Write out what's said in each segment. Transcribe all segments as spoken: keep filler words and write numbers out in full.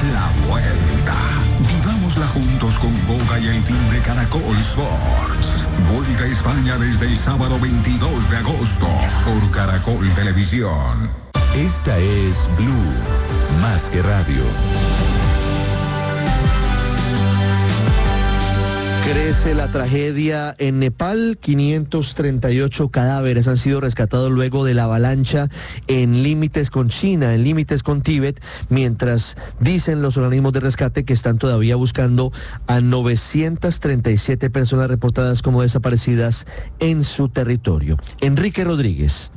la vuelta. Vivámosla juntos con Boga y el team de Caracol Sports. Vuelta a España desde el sábado veintidós de agosto por Caracol Televisión. Esta es Blue, más que radio. Crece la tragedia en Nepal. quinientos treinta y ocho cadáveres han sido rescatados luego de la avalancha en límites con China, en límites con Tíbet, mientras dicen los organismos de rescate que están todavía buscando a novecientas treinta y siete personas reportadas como desaparecidas en su territorio. Enrique Rodríguez.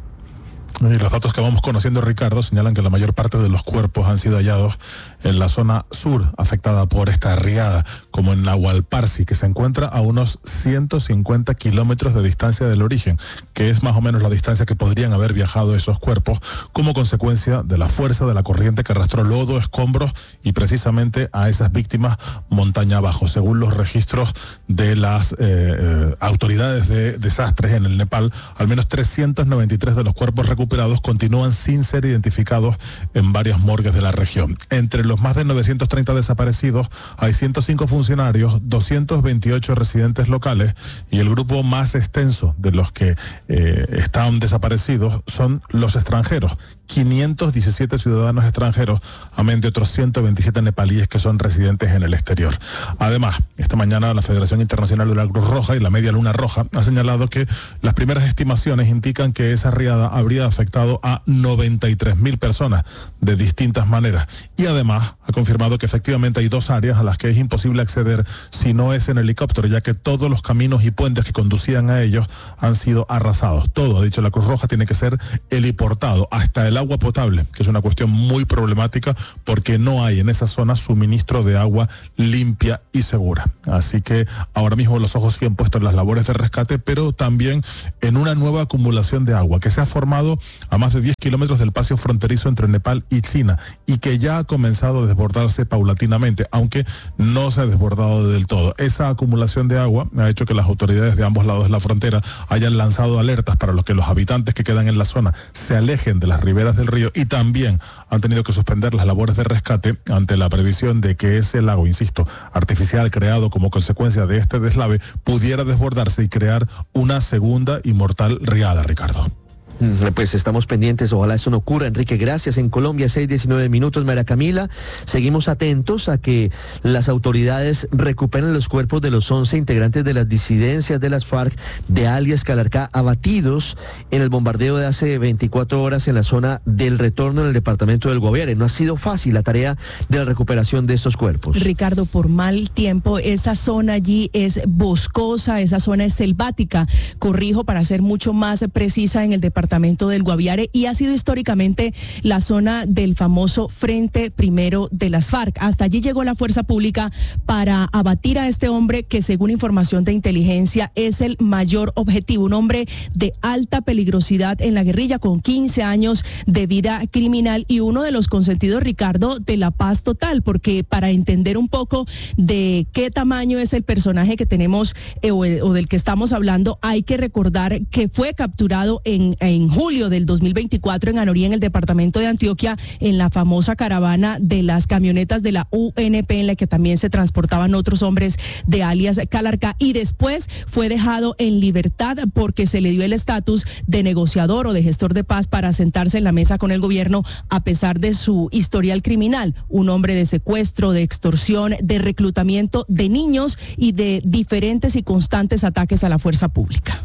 Y los datos que vamos conociendo, Ricardo, señalan que la mayor parte de los cuerpos han sido hallados en la zona sur afectada por esta riada, como en Nahualparsi, que se encuentra a unos ciento cincuenta kilómetros de distancia del origen, que es más o menos la distancia que podrían haber viajado esos cuerpos como consecuencia de la fuerza de la corriente que arrastró lodo, escombros y precisamente a esas víctimas montaña abajo. Según los registros de las eh, eh, autoridades de desastres en el Nepal, al menos trescientos noventa y tres de los cuerpos recuperados continúan sin ser identificados en varias morgues de la región. Entre los más de novecientos treinta desaparecidos hay ciento cinco funcionarios, doscientos veintiocho residentes locales, y el grupo más extenso de los que eh, están desaparecidos son los extranjeros. quinientos diecisiete ciudadanos extranjeros, amén de otros ciento veintisiete nepalíes que son residentes en el exterior. Además, esta mañana la Federación Internacional de la Cruz Roja y la Media Luna Roja ha señalado que las primeras estimaciones indican que esa riada habría afectado a noventa y tres mil personas de distintas maneras. Y además ha confirmado que efectivamente hay dos áreas a las que es imposible acceder si no es en helicóptero, ya que todos los caminos y puentes que conducían a ellos han sido arrasados. Todo, ha dicho la Cruz Roja, tiene que ser heliportado, hasta el agua potable, que es una cuestión muy problemática porque no hay en esa zona suministro de agua limpia y segura. Así que ahora mismo los ojos siguen puestos en las labores de rescate, pero también en una nueva acumulación de agua que se ha formado a más de diez kilómetros del paso fronterizo entre Nepal y China y que ya ha comenzado a desbordarse paulatinamente, aunque no se ha desbordado del todo. Esa acumulación de agua ha hecho que las autoridades de ambos lados de la frontera hayan lanzado alertas para los que los habitantes que quedan en la zona se alejen de las riberas del río, y también han tenido que suspender las labores de rescate ante la previsión de que ese lago, insisto, artificial creado como consecuencia de este deslave, pudiera desbordarse y crear una segunda y mortal riada, Ricardo. Pues estamos pendientes, ojalá eso no ocurra. Enrique, gracias. En Colombia, seis diecinueve minutos, María Camila. Seguimos atentos a que las autoridades recuperen los cuerpos de los once integrantes de las disidencias de las FARC de alias Calarcá, abatidos en el bombardeo de hace veinticuatro horas en la zona del Retorno en el departamento del Guaviare. No ha sido fácil la tarea de la recuperación de estos cuerpos. Ricardo, por mal tiempo, esa zona allí es boscosa, esa zona es selvática. Corrijo para ser mucho más precisa, en el departamento departamento del Guaviare, y ha sido históricamente la zona del famoso Frente Primero de las FARC. Hasta allí llegó la fuerza pública para abatir a este hombre que, según información de inteligencia, es el mayor objetivo, un hombre de alta peligrosidad en la guerrilla, con quince años de vida criminal y uno de los consentidos, Ricardo, de la paz total, porque para entender un poco de qué tamaño es el personaje que tenemos eh, o, o del que estamos hablando, hay que recordar que fue capturado en, en julio del dos mil veinticuatro en Anorí, en el departamento de Antioquia, en la famosa caravana de las camionetas de la U N P, en la que también se transportaban otros hombres de alias Calarcá, y después fue dejado en libertad porque se le dio el estatus de negociador o de gestor de paz para sentarse en la mesa con el gobierno, a pesar de su historial criminal, un hombre de secuestro, de extorsión, de reclutamiento de niños y de diferentes y constantes ataques a la fuerza pública.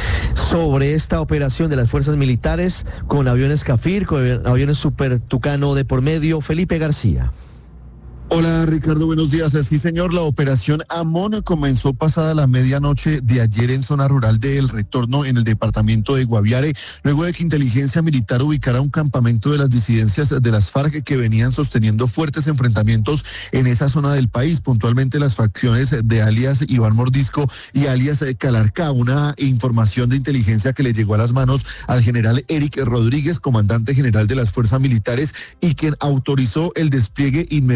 Sobre esta operación de las fuerzas militares con aviones Cafir, con aviones Super Tucano de por medio, Felipe García. Hola Ricardo, buenos días. Sí señor, la operación Amón comenzó pasada la medianoche de ayer en zona rural de El Retorno, en el departamento de Guaviare, luego de que inteligencia militar ubicara un campamento de las disidencias de las FARC que venían sosteniendo fuertes enfrentamientos en esa zona del país, puntualmente las facciones de alias Iván Mordisco y alias Calarcá. Una información de inteligencia que le llegó a las manos al general Eric Rodríguez, comandante general de las fuerzas militares, y quien autorizó el despliegue inmediato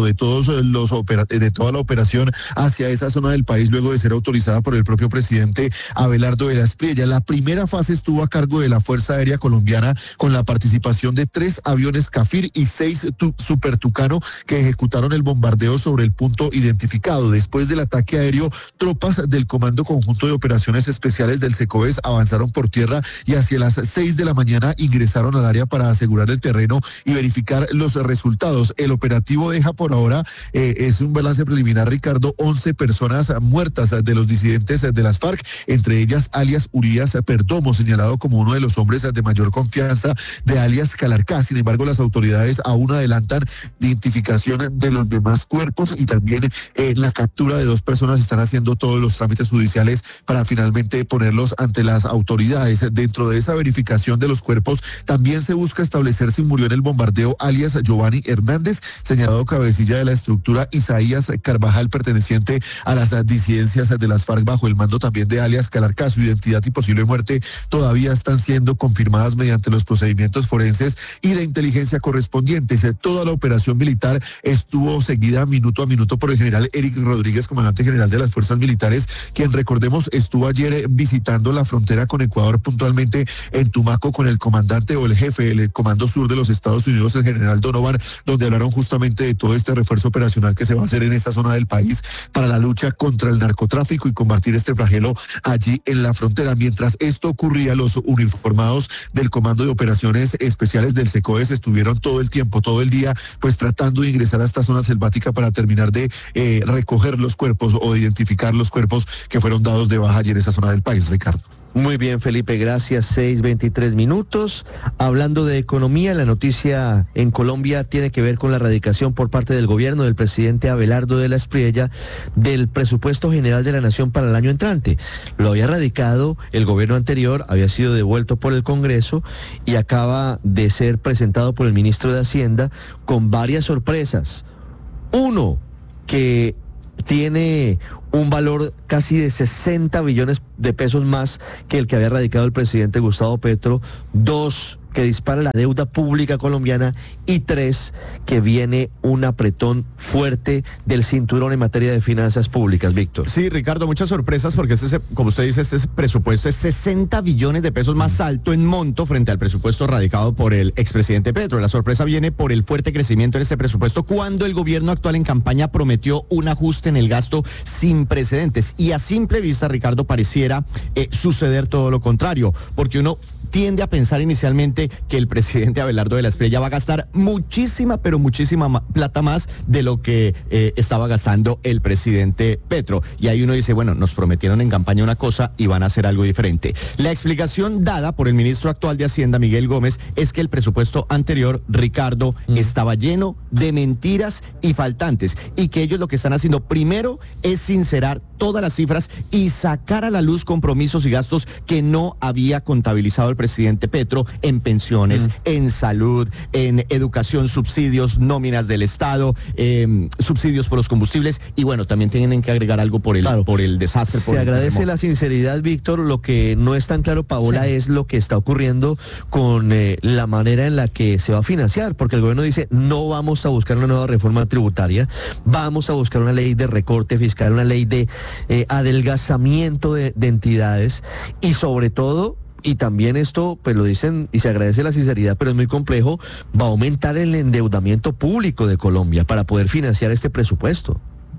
seguimiento de todos los opera, de toda la operación hacia esa zona del país luego de ser autorizada por el propio presidente Abelardo de la Espriella. La primera fase estuvo a cargo de la Fuerza Aérea Colombiana con la participación de tres aviones Cafir y seis tu, Super Tucano que ejecutaron el bombardeo sobre el punto identificado. Después del ataque aéreo, tropas del Comando Conjunto de Operaciones Especiales del SECOES avanzaron por tierra y hacia las seis de la mañana ingresaron al área para asegurar el terreno y verificar los resultados. El operativo deja por ahora, eh, es un balance preliminar, Ricardo, once personas muertas de los disidentes de las FARC, entre ellas alias Urias Perdomo, señalado como uno de los hombres de mayor confianza de alias Calarcá. Sin embargo, las autoridades aún adelantan identificación de los demás cuerpos y también eh, la captura de dos personas. Están haciendo todos los trámites judiciales para finalmente ponerlos ante las autoridades. Dentro de esa verificación de los cuerpos también se busca establecer si murió en el bombardeo alias Giovanni Hernández, señalado cabecilla de la estructura Isaías Carvajal, perteneciente a las disidencias de las FARC bajo el mando también de alias Calarcá. Su identidad y posible muerte todavía están siendo confirmadas mediante los procedimientos forenses y de inteligencia correspondientes. Toda la operación militar estuvo seguida minuto a minuto por el general Eric Rodríguez, comandante general de las fuerzas militares, quien, recordemos, estuvo ayer visitando la frontera con Ecuador, puntualmente en Tumaco, con el comandante o el jefe del Comando Sur de los Estados Unidos, el general Donovan, donde hablaron justamente de todo este refuerzo operacional que se va a hacer en esta zona del país para la lucha contra el narcotráfico y combatir este flagelo allí en la frontera. Mientras esto ocurría, los uniformados del Comando de Operaciones Especiales del SECOES estuvieron todo el tiempo, todo el día, pues tratando de ingresar a esta zona selvática para terminar de eh, recoger los cuerpos o de identificar los cuerpos que fueron dados de baja allí en esa zona del país, Ricardo. Muy bien, Felipe, gracias. seis veintitrés minutos. Hablando de economía, la noticia en Colombia tiene que ver con la radicación por parte del gobierno del presidente Abelardo de la Espriella del presupuesto general de la Nación para el año entrante. Lo había radicado el gobierno anterior, había sido devuelto por el Congreso y acaba de ser presentado por el ministro de Hacienda con varias sorpresas. Uno, que tiene un valor casi de sesenta billones de pesos más que el que había radicado el presidente Gustavo Petro. Dos, que dispara la deuda pública colombiana. Y tres, que viene un apretón fuerte del cinturón en materia de finanzas públicas, Víctor. Sí, Ricardo, muchas sorpresas porque este, como usted dice, este presupuesto es sesenta billones de pesos más alto en monto frente al presupuesto radicado por el expresidente Petro. La sorpresa viene por el fuerte crecimiento en este presupuesto cuando el gobierno actual en campaña prometió un ajuste en el gasto sin precedentes. Y a simple vista, Ricardo, pareciera eh, suceder todo lo contrario, porque uno tiende a pensar inicialmente que el presidente Abelardo de la Espriella va a gastar muchísima, pero muchísima ma- plata más de lo que eh, estaba gastando el presidente Petro. Y ahí uno dice, bueno, nos prometieron en campaña una cosa y van a hacer algo diferente. La explicación dada por el ministro actual de Hacienda, Miguel Gómez, es que el presupuesto anterior, Ricardo, mm. estaba lleno de mentiras y faltantes, y que ellos lo que están haciendo primero es sincerar todas las cifras y sacar a la luz compromisos y gastos que no había contabilizado el presidente Petro en pensiones, mm. en salud, en educación, subsidios, nóminas del Estado, eh, subsidios por los combustibles, y bueno, también tienen que agregar algo por el, claro. por el desastre. Se agradece terremoto. La sinceridad, Víctor. Lo que no es tan claro, Paola, sí. es lo que está ocurriendo con eh, la manera en la que se va a financiar, porque el gobierno dice, no vamos a buscar una nueva reforma tributaria, vamos a buscar una ley de recorte fiscal, una ley de eh, adelgazamiento de, de entidades, y sobre todo, y también esto, pues lo dicen y se agradece la sinceridad, pero es muy complejo, va a aumentar el endeudamiento público de Colombia para poder financiar este presupuesto.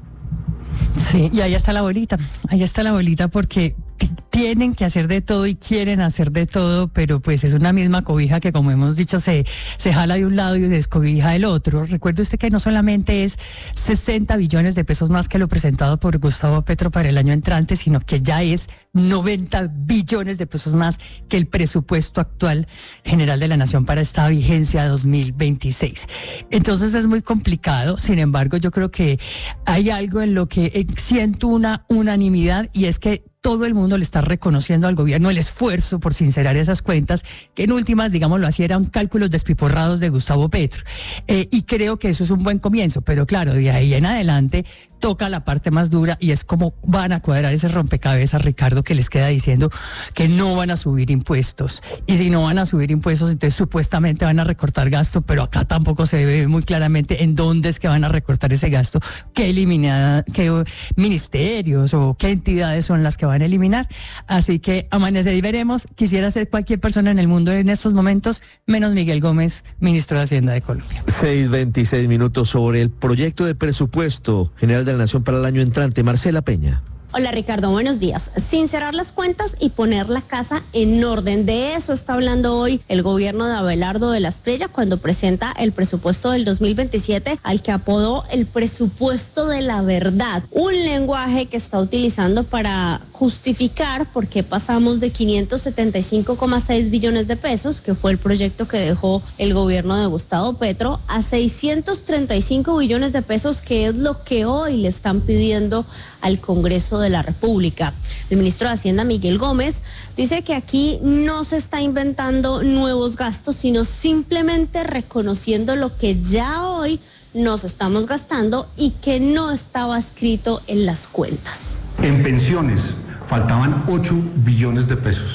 Sí, y ahí está la bolita, ahí está la bolita porque t- tienen que hacer de todo y quieren hacer de todo, pero pues es una misma cobija que, como hemos dicho, se, se jala de un lado y descobija del otro. Recuerde usted que no solamente es sesenta billones de pesos más que lo presentado por Gustavo Petro para el año entrante, sino que ya es noventa billones de pesos más que el presupuesto actual general de la Nación para esta vigencia dos mil veintiséis. Entonces es muy complicado. Sin embargo, yo creo que hay algo en lo que siento una unanimidad, y es que todo el mundo le está reconociendo al gobierno el esfuerzo por sincerar esas cuentas, que en últimas, digámoslo así, eran cálculos despiporrados de Gustavo Petro. Eh, y creo que eso es un buen comienzo, pero claro, de ahí en adelante toca la parte más dura y es cómo van a cuadrar ese rompecabezas, Ricardo, que les queda diciendo que no van a subir impuestos. Y si no van a subir impuestos, entonces supuestamente van a recortar gasto, pero acá tampoco se ve muy claramente en dónde es que van a recortar ese gasto, qué elimina, qué ministerios o qué entidades son las que van a eliminar. Así que amanecer y veremos. Quisiera ser cualquier persona en el mundo en estos momentos, menos Miguel Gómez, ministro de Hacienda de Colombia. seis veintiséis minutos sobre el proyecto de presupuesto general de la Nación para el año entrante. Marcela Peña. Hola Ricardo, buenos días. Sincerar las cuentas y poner la casa en orden. De eso está hablando hoy el gobierno de Abelardo de la Espriella cuando presenta el presupuesto del dos mil veintisiete, al que apodó el presupuesto de la verdad. Un lenguaje que está utilizando para justificar por qué pasamos de quinientos setenta y cinco coma seis billones de pesos, que fue el proyecto que dejó el gobierno de Gustavo Petro, a seiscientos treinta y cinco billones de pesos, que es lo que hoy le están pidiendo al Congreso de la República. El ministro de Hacienda, Miguel Gómez, dice que aquí no se está inventando nuevos gastos, sino simplemente reconociendo lo que ya hoy nos estamos gastando y que no estaba escrito en las cuentas. En pensiones faltaban ocho billones de pesos.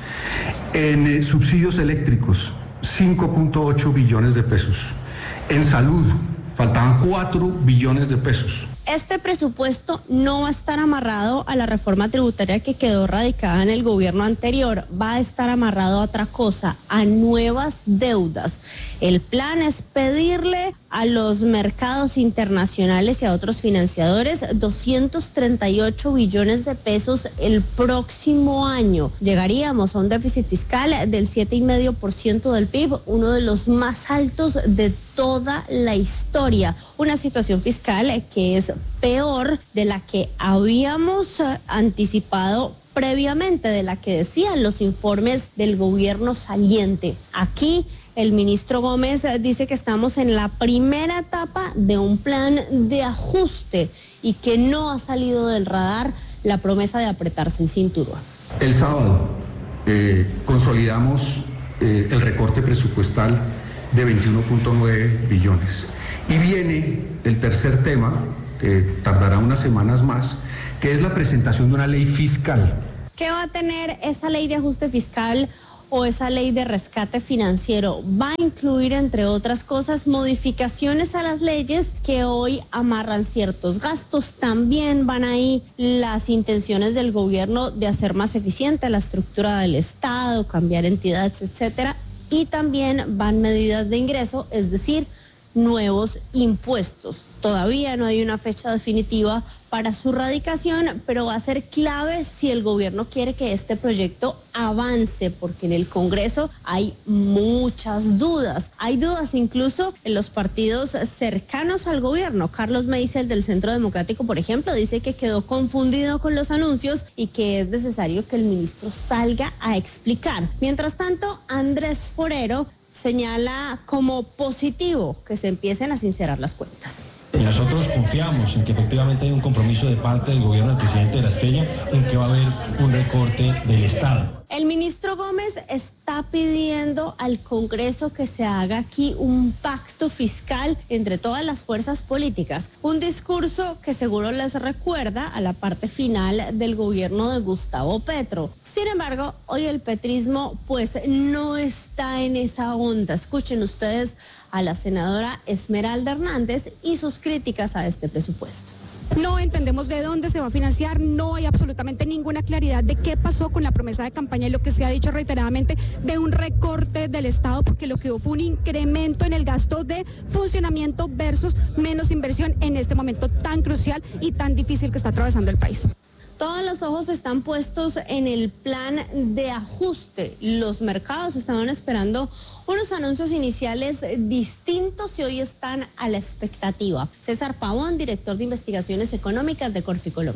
En eh, subsidios eléctricos, cinco punto ocho billones de pesos. En salud faltaban cuatro billones de pesos. Este presupuesto no va a estar amarrado a la reforma tributaria que quedó radicada en el gobierno anterior, va a estar amarrado a otra cosa, a nuevas deudas. El plan es pedirle a los mercados internacionales y a otros financiadores doscientos treinta y ocho billones de pesos el próximo año. Llegaríamos a un déficit fiscal del siete coma cinco por ciento del P I B, uno de los más altos de toda la historia. Una situación fiscal que es peor de la que habíamos anticipado previamente, de la que decían los informes del gobierno saliente. Aquí el ministro Gómez dice que estamos en la primera etapa de un plan de ajuste y que no ha salido del radar la promesa de apretarse el cinturón. El sábado eh, consolidamos eh, el recorte presupuestal de veintiuno punto nueve billones. Y viene el tercer tema, que tardará unas semanas más, que es la presentación de una ley fiscal. ¿Qué va a tener esa ley de ajuste fiscal o esa ley de rescate financiero? Va a incluir, entre otras cosas, modificaciones a las leyes que hoy amarran ciertos gastos. También van ahí las intenciones del gobierno de hacer más eficiente la estructura del Estado, cambiar entidades, etcétera. Y también van medidas de ingreso, es decir, nuevos impuestos. Todavía no hay una fecha definitiva para su radicación, pero va a ser clave si el gobierno quiere que este proyecto avance, porque en el Congreso hay muchas dudas. Hay dudas incluso en los partidos cercanos al gobierno. Carlos Meisel del Centro Democrático, por ejemplo, dice que quedó confundido con los anuncios y que es necesario que el ministro salga a explicar. Mientras tanto, Andrés Forero señala como positivo que se empiecen a sincerar las cuentas. Y nosotros confiamos en que efectivamente hay un compromiso de parte del gobierno del presidente de la Espriella en que va a haber un recorte del Estado. El ministro Gómez está pidiendo al Congreso que se haga aquí un pacto fiscal entre todas las fuerzas políticas. Un discurso que seguro les recuerda a la parte final del gobierno de Gustavo Petro. Sin embargo, hoy el petrismo pues no está en esa onda. Escuchen ustedes a la senadora Esmeralda Hernández y sus críticas a este presupuesto. No entendemos de dónde se va a financiar, no hay absolutamente ninguna claridad de qué pasó con la promesa de campaña y lo que se ha dicho reiteradamente de un recorte del Estado, porque lo que hubo fue un incremento en el gasto de funcionamiento versus menos inversión en este momento tan crucial y tan difícil que está atravesando el país. Todos los ojos están puestos en el plan de ajuste. Los mercados estaban esperando unos anuncios iniciales distintos y hoy están a la expectativa. César Pavón, director de investigaciones económicas de Corfi Colombiana.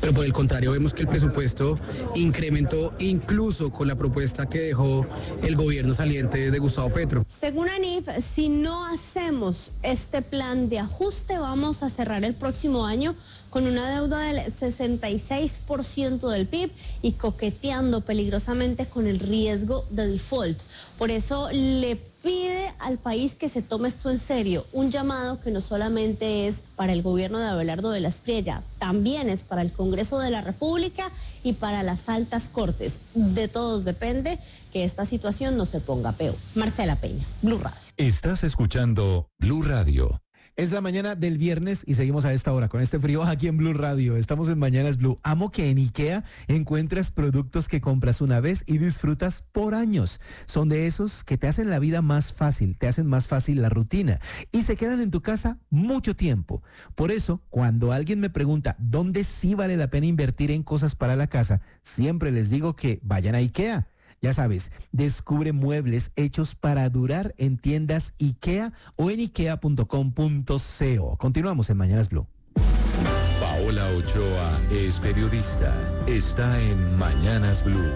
pero por el contrario vemos que el presupuesto incrementó incluso con la propuesta que dejó el gobierno saliente de Gustavo Petro. Según ANIF, si no hacemos este plan de ajuste, vamos a cerrar el próximo año con una deuda del sesenta y seis por ciento del P I B y coqueteando peligrosamente con el riesgo de default. Por eso le pide al país que se tome esto en serio, un llamado que no solamente es para el gobierno de Abelardo de la Espriella, también es para el Congreso de la República y para las altas cortes. De todos depende que esta situación no se ponga peor. Marcela Peña, Blue Radio. Estás escuchando Blue Radio. Es la mañana del viernes y seguimos a esta hora con este frío aquí en Blue Radio. Estamos en Mañanas Blue. Amo que en IKEA encuentras productos que compras una vez y disfrutas por años. Son de esos que te hacen la vida más fácil, te hacen más fácil la rutina y se quedan en tu casa mucho tiempo. Por eso, cuando alguien me pregunta dónde sí vale la pena invertir en cosas para la casa, siempre les digo que vayan a IKEA. Ya sabes, descubre muebles hechos para durar en tiendas IKEA o en ikea punto com punto co. Continuamos en Mañanas Blue. Paola Ochoa es periodista. Está en Mañanas Blue.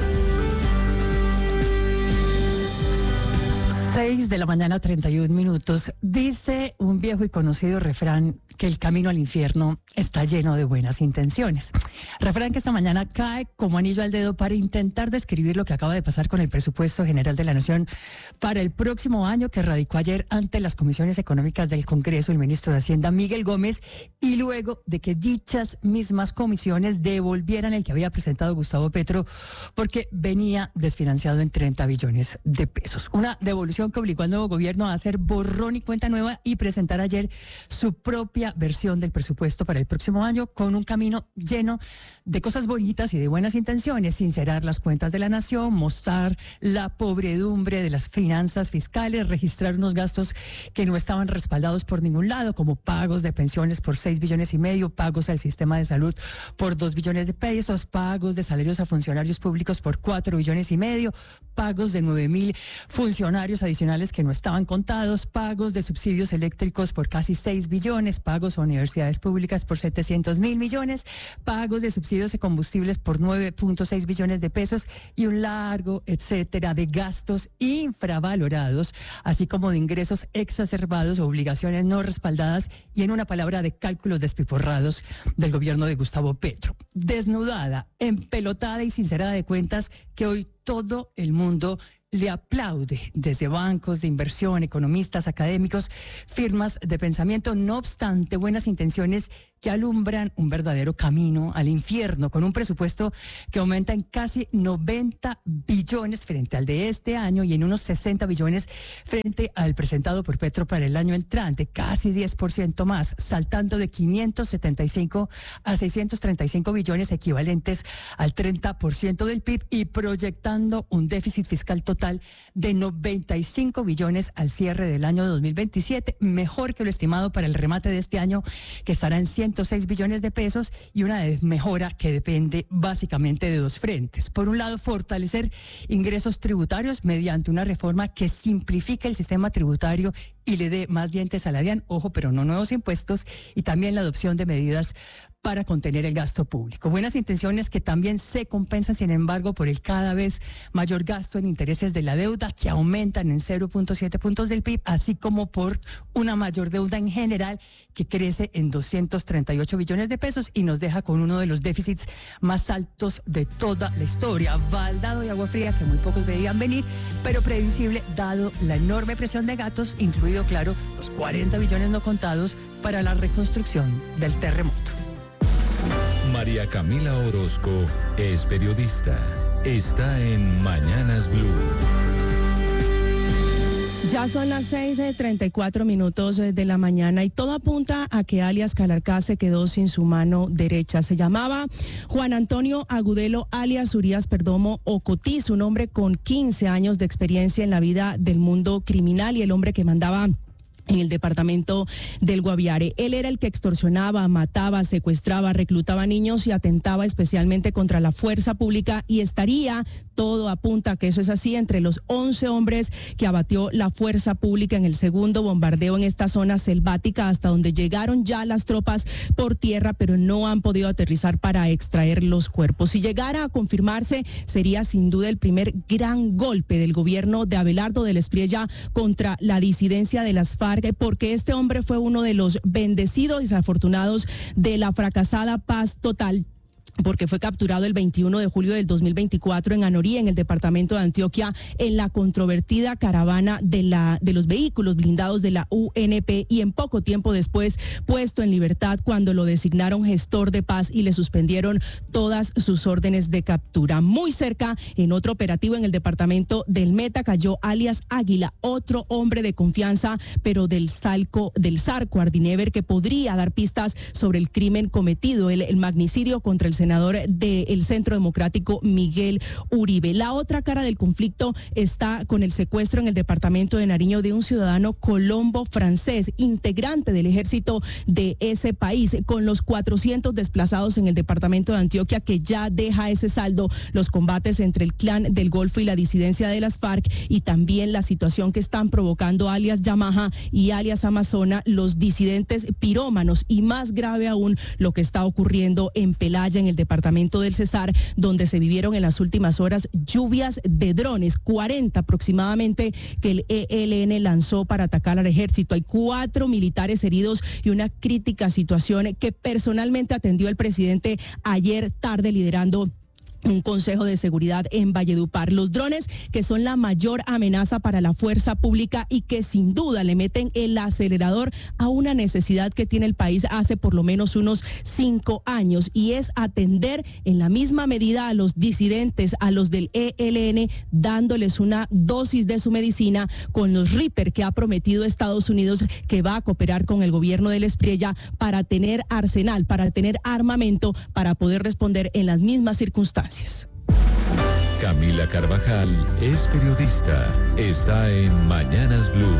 seis de la mañana, treinta y un minutos. Dice un viejo y conocido refrán que el camino al infierno está lleno de buenas intenciones. Refrán que esta mañana cae como anillo al dedo para intentar describir lo que acaba de pasar con el presupuesto general de la Nación para el próximo año, que radicó ayer ante las comisiones económicas del Congreso el ministro de Hacienda Miguel Gómez, y luego de que dichas mismas comisiones devolvieran el que había presentado Gustavo Petro porque venía desfinanciado en treinta billones de pesos. Una devolución que obligó al nuevo gobierno a hacer borrón y cuenta nueva y presentar ayer su propia versión del presupuesto para el próximo año, con un camino lleno de cosas bonitas y de buenas intenciones: sincerar las cuentas de la nación, mostrar la pobredumbre de las finanzas fiscales, registrar unos gastos que no estaban respaldados por ningún lado, como pagos de pensiones por seis billones y medio, pagos al sistema de salud por dos billones de pesos, pagos de salarios a funcionarios públicos por cuatro billones y medio, pagos de nueve mil funcionarios adicionales que no estaban contados, pagos de subsidios eléctricos por casi seis billones, pagos a universidades públicas por setecientos mil millones, pagos de subsidios de combustibles por nueve punto seis billones de pesos y un largo etcétera de gastos infravalorados, así como de ingresos exacerbados o obligaciones no respaldadas y, en una palabra, de cálculos despiporrados del gobierno de Gustavo Petro. Desnudada, empelotada y sincerada de cuentas que hoy todo el mundo le aplaude, desde bancos de inversión, economistas, académicos, firmas de pensamiento. No obstante, buenas intenciones que alumbran un verdadero camino al infierno, con un presupuesto que aumenta en casi noventa billones frente al de este año y en unos sesenta billones frente al presentado por Petro para el año entrante, casi diez por ciento más, saltando de quinientos setenta y cinco a seiscientos treinta y cinco billones, equivalentes al treinta por ciento del P I B, y proyectando un déficit fiscal total de noventa y cinco billones al cierre del año dos mil veintisiete, mejor que lo estimado para el remate de este año, que estará en ciento seis billones de pesos, y una mejora que depende básicamente de dos frentes. Por un lado, fortalecer ingresos tributarios mediante una reforma que simplifique el sistema tributario y le dé más dientes a la DIAN, ojo, pero no nuevos impuestos, y también la adopción de medidas para contener el gasto público. Buenas intenciones que también se compensan, sin embargo, por el cada vez mayor gasto en intereses de la deuda, que aumentan en cero punto siete puntos del P I B, así como por una mayor deuda en general que crece en doscientos treinta y ocho billones de pesos y nos deja con uno de los déficits más altos de toda la historia. Baldado y agua fría que muy pocos veían venir, pero previsible dado la enorme presión de gastos, incluido, claro, los cuarenta billones no contados para la reconstrucción del terremoto. María Camila Orozco es periodista. Está en Mañanas Blue. Ya son las seis y treinta y cuatro minutos de la mañana y todo apunta a que alias Calarcá se quedó sin su mano derecha. Se llamaba Juan Antonio Agudelo, alias Urias Perdomo Ocotiz, un hombre con quince años de experiencia en la vida del mundo criminal y el hombre que mandaba en el departamento del Guaviare. Él era el que extorsionaba, mataba, secuestraba, reclutaba niños y atentaba especialmente contra la fuerza pública, y estaría, todo apunta a que eso es así, entre los once hombres que abatió la fuerza pública en el segundo bombardeo en esta zona selvática, hasta donde llegaron ya las tropas por tierra, pero no han podido aterrizar para extraer los cuerpos. Si llegara a confirmarse, sería sin duda el primer gran golpe del gobierno de Abelardo del Espriella contra la disidencia de las FARC, porque este hombre fue uno de los bendecidos y desafortunados de la fracasada paz total, porque fue capturado el veintiuno de julio del dos mil veinticuatro en Anorí, en el departamento de Antioquia, en la controvertida caravana de la de los vehículos blindados de la U N P, y en poco tiempo después puesto en libertad cuando lo designaron gestor de paz y le suspendieron todas sus órdenes de captura. Muy cerca, en otro operativo en el departamento del Meta, cayó alias Águila, otro hombre de confianza, pero del Salco, del Zarco Ardinever, que podría dar pistas sobre el crimen cometido, el, el magnicidio contra el senador del Centro Democrático Miguel Uribe. La otra cara del conflicto está con el secuestro en el departamento de Nariño de un ciudadano colombo francés, integrante del ejército de ese país, con los cuatrocientos desplazados en el departamento de Antioquia, que ya deja ese saldo los combates entre el clan del Golfo y la disidencia de las FARC, y también la situación que están provocando alias Yamaha y alias Amazona, los disidentes pirómanos, y más grave aún lo que está ocurriendo en Pelaya, en el departamento del Cesar, donde se vivieron en las últimas horas lluvias de drones, cuarenta aproximadamente, que el E L N lanzó para atacar al ejército. Hay cuatro militares heridos y una crítica situación que personalmente atendió el presidente ayer tarde, liderando un consejo de seguridad en Valledupar. Los drones, que son la mayor amenaza para la fuerza pública y que sin duda le meten el acelerador a una necesidad que tiene el país hace por lo menos unos cinco años, y es atender en la misma medida a los disidentes, a los del E L N, dándoles una dosis de su medicina con los Reaper que ha prometido Estados Unidos, que va a cooperar con el gobierno del Espriella para tener arsenal, para tener armamento, para poder responder en las mismas circunstancias. Camila Carvajal es periodista. Está en Mañanas Blue.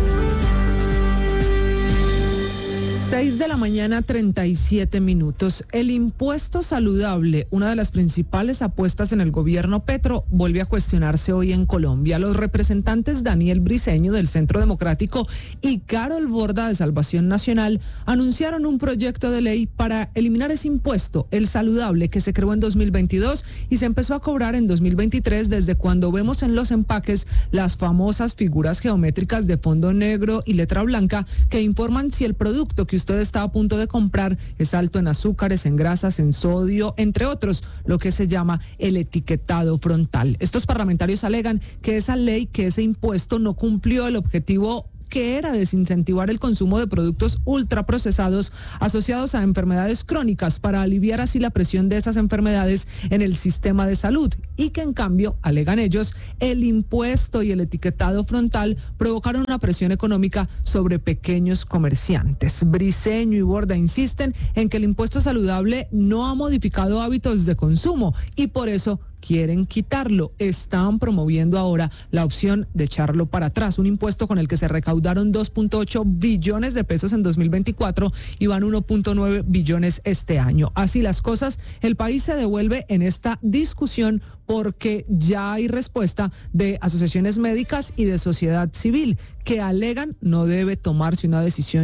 seis de la mañana, treinta y siete minutos. El impuesto saludable, una de las principales apuestas en el gobierno Petro, vuelve a cuestionarse hoy en Colombia. Los representantes Daniel Briceño del Centro Democrático y Carol Borda de Salvación Nacional anunciaron un proyecto de ley para eliminar ese impuesto, el saludable, que se creó en dos mil veintidós y se empezó a cobrar en dos mil veintitrés, desde cuando vemos en los empaques las famosas figuras geométricas de fondo negro y letra blanca que informan si el producto que usted está a punto de comprar es alto en azúcares, en grasas, en sodio, entre otros, lo que se llama el etiquetado frontal. Estos parlamentarios alegan que esa ley, que ese impuesto no cumplió el objetivo que era desincentivar el consumo de productos ultraprocesados asociados a enfermedades crónicas, para aliviar así la presión de esas enfermedades en el sistema de salud, y que en cambio, alegan ellos, el impuesto y el etiquetado frontal provocaron una presión económica sobre pequeños comerciantes. Briceño y Borda insisten en que el impuesto saludable no ha modificado hábitos de consumo y por eso quieren quitarlo. Están promoviendo ahora la opción de echarlo para atrás, un impuesto con el que se recaudaron dos punto ocho billones de pesos en dos mil veinticuatro y van uno punto nueve billones este año. Así las cosas, el país se devuelve en esta discusión porque ya hay respuesta de asociaciones médicas y de sociedad civil que alegan no debe tomarse una decisión